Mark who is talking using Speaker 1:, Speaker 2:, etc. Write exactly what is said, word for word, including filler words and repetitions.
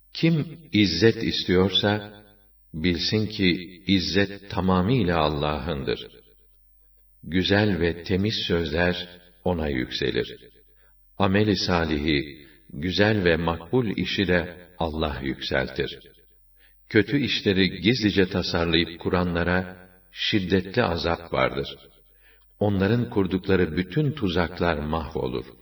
Speaker 1: Kim izzet istiyorsa, bilsin ki izzet tamamıyla Allah'ındır. Güzel ve temiz sözler ona yükselir. Amel-i salihi, güzel ve makbul işi de Allah yükseltir. Kötü işleri gizlice tasarlayıp kuranlara şiddetli azap vardır. Onların kurdukları bütün tuzaklar mahvolur.